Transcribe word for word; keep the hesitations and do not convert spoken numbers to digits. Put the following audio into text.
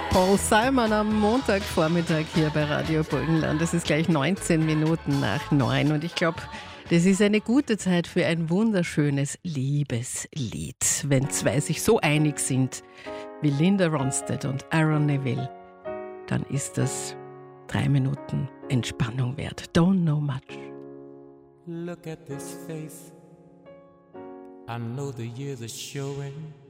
Paul Simon am Montagvormittag hier bei Radio Burgenland. Es ist gleich neunzehn Minuten nach neun und ich glaube, das ist eine gute Zeit für ein wunderschönes Liebeslied. Wenn zwei sich so einig sind wie Linda Ronstadt und Aaron Neville, dann ist das drei Minuten Entspannung wert. Don't know much. Look at this face. I know the years are showing.